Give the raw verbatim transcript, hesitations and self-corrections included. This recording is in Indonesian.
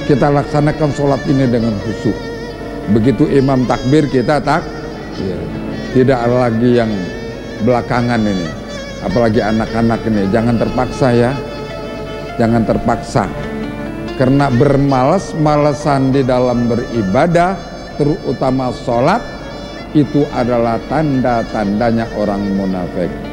kita laksanakan sholat ini dengan khusyuk. Begitu imam takbir kita tak, ya, tidak ada lagi yang belakangan ini, apalagi anak-anak ini. Jangan terpaksa ya, jangan terpaksa, karena bermalas-malasan di dalam beribadah, terutama sholat, itu adalah tanda-tandanya orang munafik.